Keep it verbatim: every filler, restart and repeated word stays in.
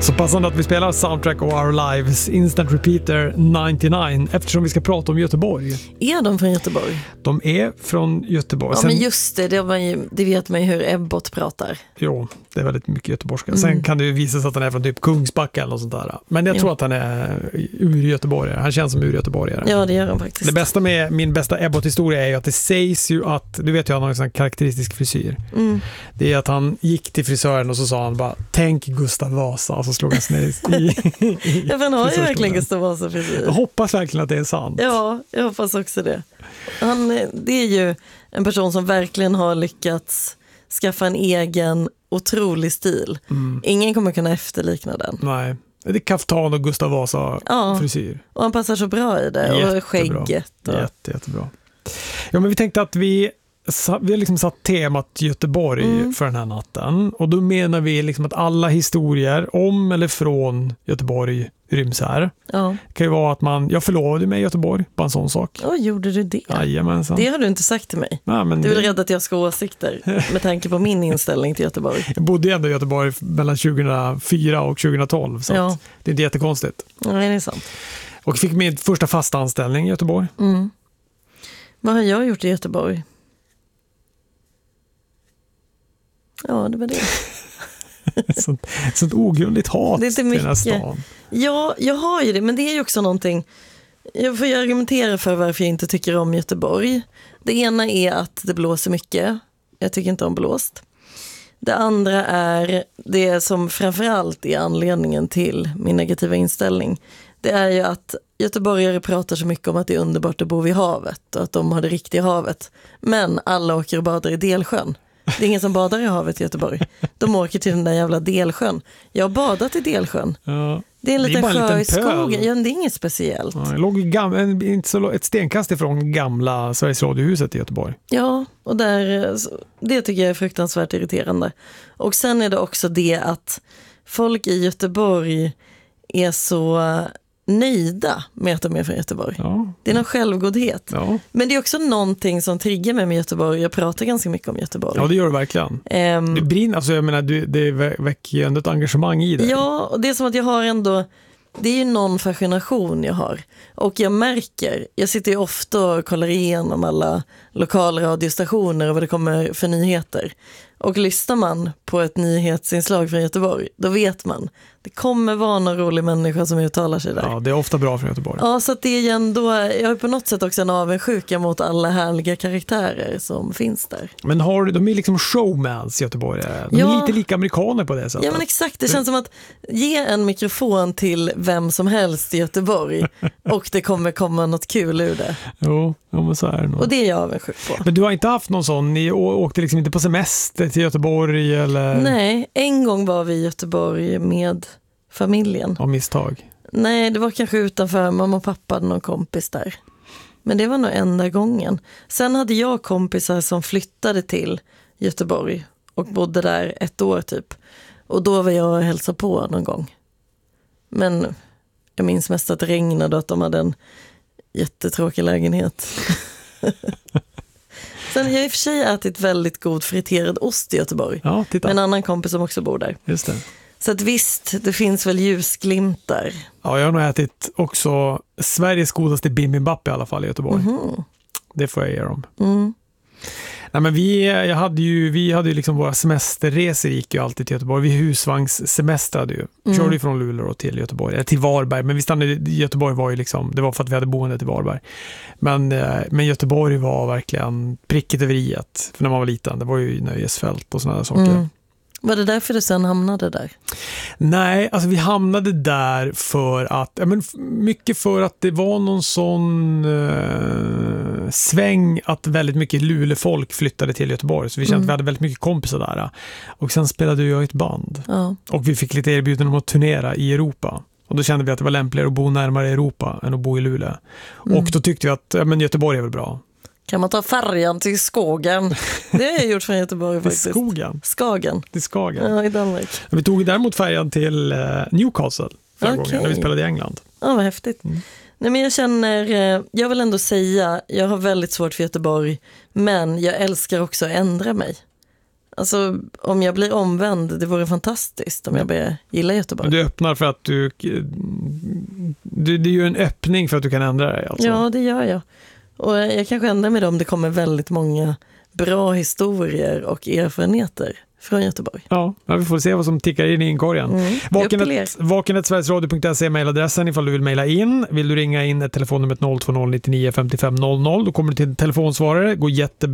Så passande att vi spelar Soundtrack of Our Lives Instant Repeater nittionio eftersom vi ska prata om Göteborg. Är de från Göteborg? De är från Göteborg. Ja, Sen, men just det, det, var ju, det vet man ju hur Ebbot pratar. Jo, det är väldigt mycket göteborgska. Mm. Sen kan det ju visa sig att han är från typ Kungsbacka eller något sånt där. Men jag tror Jo. att han är ur Göteborgare. Han känns som ur Göteborgare. Ja, det gör han faktiskt. Det bästa med min bästa Ebbot-historia är ju att det sägs ju att, du vet ju han har en sån karaktäristisk frisyr. Mm. Det är att han gick till frisören och så sa han bara, tänk Gustav Vasa, och så slog han sig ner i, i Ja, men han har ju frisörstolen. verkligen Gustav Vasa frisyr. Jag hoppas verkligen att det är sant. Ja, jag hoppas också det. Han, det är ju en person som verkligen har lyckats skaffa en egen otrolig stil. Mm. Ingen kommer kunna efterlikna den. Nej, det är kaftan och Gustav Vasa Ja. frisyr. Och han passar så bra i det. Jättebra. Och skägget. Och... Jätte, jättebra. Ja, men vi tänkte att vi, vi har liksom satt temat Göteborg Mm. för den här natten. Och då menar vi liksom att alla historier om eller från Göteborg ryms här. Ja. Det kan ju vara att man, jag förlovade mig i Göteborg på en sån sak. Åh, gjorde du det? Jajamensan. Det har du inte sagt till mig. Nej, men Du är det, rädd att jag ska ha åsikter med tanke på min inställning till Göteborg. jag bodde ju ändå i Göteborg mellan tjugohundrafyra och tjugohundratolv, så Ja. att det är inte jättekonstigt. Nej, det är sant. Och fick min första fasta anställning i Göteborg. Mm. Vad har jag gjort i Göteborg? Ja, det var det. sånt, sånt ogrundligt hat Det är inte till den här mycket. stan. Ja, jag har ju det, men det är ju också någonting. Jag får ju argumentera för varför jag inte tycker om Göteborg. Det ena är att det blåser mycket. Jag tycker inte om blåst. Det andra är det som framförallt är anledningen till min negativa inställning. Det är ju att göteborgare pratar så mycket om att det är underbart att bo vid havet och att de har det riktiga havet. Men alla åker och badar i Delsjön. Det är ingen som badar i havet i Göteborg. De åker till den där jävla Delsjön. Jag har badat i Delsjön. Ja. Det är en Det är liten bara en sjö i liten pöl. skogen. Ja, det är inget speciellt. Ja, jag låg i gam- en, inte så, ett stenkast ifrån gamla Sveriges radiohuset i Göteborg. Ja, och där, det tycker jag är fruktansvärt irriterande. Och sen är det också det att folk i Göteborg är så nöjda med att de är från Göteborg. Ja. Det är någon självgodhet. Ja. Men det är också någonting som triggar mig med Göteborg. Jag pratar ganska mycket om Göteborg. ja, det gör du verkligen. Ehm, Du brinner, alltså jag menar, du, det vä- väcker ju ändå ett engagemang i det. Ja, och det är som att jag har ändå, det är ju någon fascination jag har. Och jag märker, jag sitter ju ofta och kollar igenom alla lokalradiostationer och vad det kommer för nyheter. Och lyssnar man på ett nyhetsinslag från Göteborg, då vet man, det kommer vara någon rolig människa som uttalar sig där. Ja, det är ofta bra från Göteborg. Ja, så att det är ju ändå, jag har på något sätt också en avundsjuka mot alla härliga karaktärer som finns där. Men har, du- de är liksom showmans i Göteborg. De är Ja. lite lika amerikaner på det sättet. Ja, men exakt, det känns som att ge en mikrofon till vem som helst i Göteborg och det kommer komma något kul ur det. Jo, ja, men så är det nog. Och det är jag avundsjuk på. Men du har inte haft någon sån, ni å- åkte liksom inte på semester till Göteborg eller Nej, en gång var vi i Göteborg med familjen. av misstag? Nej, det var kanske utanför, mamma och pappa hade någon kompis där. Men det var nog enda gången. Sen hade jag kompisar som flyttade till Göteborg och bodde där ett år typ. Och då var jag och hälsade på någon gång. Men jag minns mest att det regnade och att de hade en jättetråkig lägenhet. Sen har jag i och för sig ätit väldigt god friterad ost i Göteborg. Ja, titta. Med en annan kompis som också bor där. Just det. Så att visst, det finns väl ljusglimtar. Ja, jag har nog ätit också Sveriges godaste bibimbap i alla fall i Göteborg. Mhm. Det får jag ge dem. Mm. Nej, men vi, jag hade ju, vi hade ju liksom våra semesterresor gick ju alltid till Göteborg. Vi husvagnssemestrade ju. Mm. Körde ju från Luleå till Göteborg, eller till Varberg. Men vi stannade i Göteborg var ju liksom, det var för att vi hade boende till Varberg. Men, eh, men Göteborg var verkligen pricket över iet. För när man var liten, det var ju nöjesfält och sådana där saker. Mm. Var det därför du sen hamnade där? Nej, alltså vi hamnade där för att, ja, men f- mycket för att det var någon sån eh, sväng att väldigt mycket Luleåfolk flyttade till Göteborg. Så vi kände Mm. att vi hade väldigt mycket kompisar där. Och sen spelade jag i ett band. Ja. Och vi fick lite erbjudanden om att turnera i Europa. Och då kände vi att det var lämpligare att bo närmare Europa än att bo i Luleå. Mm. Och då tyckte vi att ja, men Göteborg är väl bra. Kan man ta färjan till Skågen? Det har jag gjort från Göteborg Till faktiskt. skogen, Skagen. till Skagen. Ja, i Danmark. Vi tog däremot färjan till eh, Newcastle förra Okej. gången när vi spelade i England. Ja, vad häftigt. Mm. Nej, men jag känner, eh, jag vill ändå säga, jag har väldigt svårt för Göteborg, men jag älskar också att ändra mig. Alltså om jag blir omvänd, det vore fantastiskt om jag börjar gilla Göteborg. Du öppnar för att du, du... Det är ju en öppning för att du kan ändra dig. Alltså. Ja, det gör jag. Och jag kanske ändrar mig då om det kommer väldigt många bra historier och erfarenheter från Göteborg. Ja, vi får se vad som tickar in i inkorgen. Mm, Vakenet, vakenet sverigesradio punkt se mailadressen ifall du vill mejla in. Vill du ringa in ett telefonnummer noll två noll nio nio fem fem noll noll, då kommer du till en telefonsvarare. Går jättebra.